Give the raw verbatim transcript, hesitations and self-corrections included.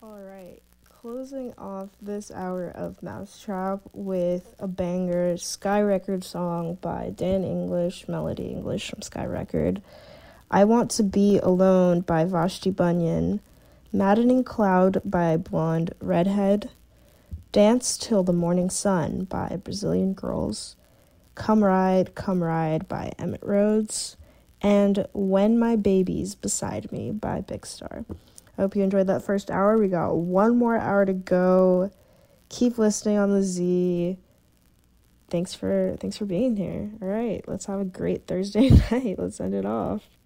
All right, closing off this hour of Mousetrap with a banger Sky Record song by Dan English, Melody English from Sky Record. I Want to Be Alone by Vashti Bunyan. Maddening Cloud by Blonde Redhead. Dance Till the Morning Sun by Brazilian Girls. Come Ride, Come Ride by Emmett Rhodes. And When My Baby's Beside Me by Big Star. I hope you enjoyed that first hour. We got one more hour to go. Keep listening on the Z. Thanks for thanks for being here. All right, let's have a great Thursday night. Let's end it off.